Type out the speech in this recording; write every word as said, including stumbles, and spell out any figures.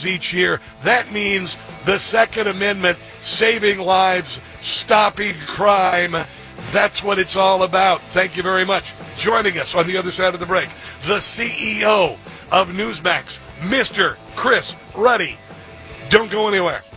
lives each year. That means the Second Amendment, saving lives, stopping crime. That's what it's all about. Thank you very much. Joining us on the other side of the break, the C E O of Newsmax, Mister Chris Ruddy. Don't go anywhere.